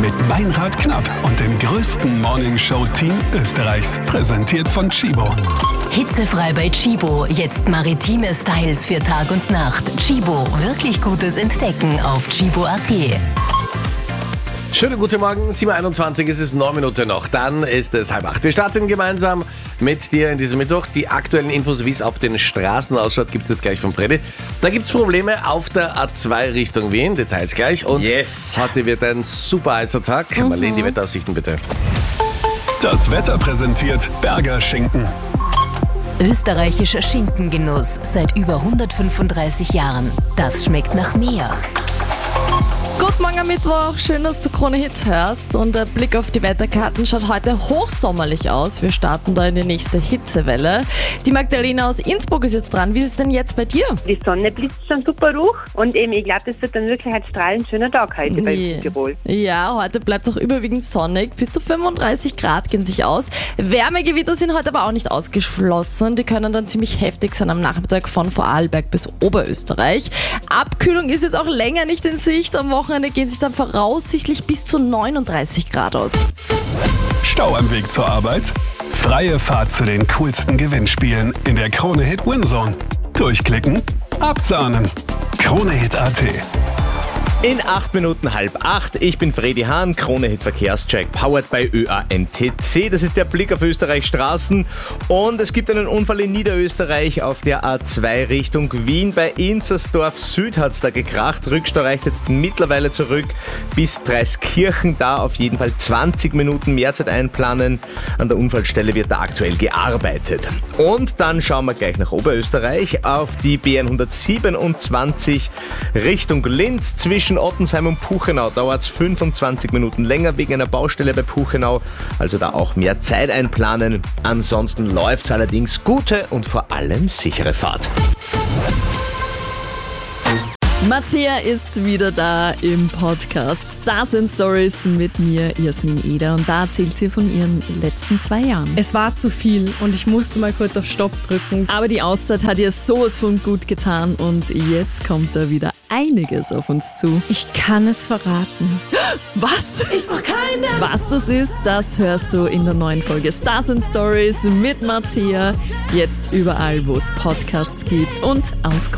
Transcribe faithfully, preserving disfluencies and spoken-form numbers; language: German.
mit Meinrad Knapp und dem größten Morningshow-Team Österreichs. Präsentiert von Chibo. Hitzefrei bei Chibo. Jetzt maritime Styles für Tag und Nacht. Chibo, wirklich gutes Entdecken auf chibo punkt at. Schönen guten Morgen, sieben Uhr einundzwanzig, es ist neun Minuten noch, dann ist es halb acht. Wir starten gemeinsam mit dir in diesem Mittwoch. Die aktuellen Infos, wie es auf den Straßen ausschaut, gibt es jetzt gleich von Freddy. Da gibt es Probleme auf der A zwei Richtung Wien, Details gleich. Und yes. Heute wird ein super heißer Tag. Mhm. Marlene, die Wetteraussichten bitte. Das Wetter präsentiert Berger Schinken. Österreichischer Schinkengenuss seit über hundertfünfunddreißig Jahren. Das schmeckt nach mehr. Guten Morgen am Mittwoch, schön, dass du Krone Hit hörst und der Blick auf die Wetterkarten schaut heute hochsommerlich aus. Wir starten da in die nächste Hitzewelle. Die Magdalena aus Innsbruck ist jetzt dran. Wie ist es denn jetzt bei dir? Die Sonne blitzt schon super hoch und eben, ich glaube, das wird dann wirklich ein strahlend schöner Tag heute bei Yeah. Tirol. Ja, heute bleibt es auch überwiegend sonnig. Bis zu fünfunddreißig Grad gehen sich aus. Wärmegewitter sind heute aber auch nicht ausgeschlossen. Die können dann ziemlich heftig sein am Nachmittag von Vorarlberg bis Oberösterreich. Abkühlung ist jetzt auch länger nicht in Sicht. Am Wochenende gehen sich dann voraussichtlich bis zu neununddreißig Grad aus. Stau am Weg zur Arbeit? Freie Fahrt zu den coolsten Gewinnspielen in der Krone Hit Winzone. Durchklicken, absahnen. Krone Hit punkt at. In acht Minuten halb acht. Ich bin Freddy Hahn, Krone Hit Verkehrscheck, powered by Ö A M T C. Das ist der Blick auf Österreichs Straßen. Und es gibt einen Unfall in Niederösterreich auf der A zwei Richtung Wien. Bei Inzersdorf Süd hat es da gekracht. Rückstau reicht jetzt mittlerweile zurück bis Dreiskirchen. Da auf jeden Fall zwanzig Minuten mehr Zeit einplanen. An der Unfallstelle wird da aktuell gearbeitet. Und dann schauen wir gleich nach Oberösterreich auf die B N hundertsiebenundzwanzig Richtung Linz. Zwischen Ottensheim und Puchenau dauert es fünfundzwanzig Minuten länger wegen einer Baustelle bei Puchenau. Also da auch mehr Zeit einplanen. Ansonsten läuft es allerdings gute und vor allem sichere Fahrt. Mattea ist wieder da im Podcast Stars and Stories mit mir, Jasmin Eder. Und da erzählt sie von ihren letzten zwei Jahren. Es war zu viel und ich musste mal kurz auf Stopp drücken. Aber die Auszeit hat ihr sowas von gut getan und jetzt kommt da wieder einiges auf uns zu. Ich kann es verraten. Was? Ich mach keine! Was das ist, das hörst du in der neuen Folge Stars and Stories mit Mattea. Jetzt überall, wo es Podcasts gibt und auf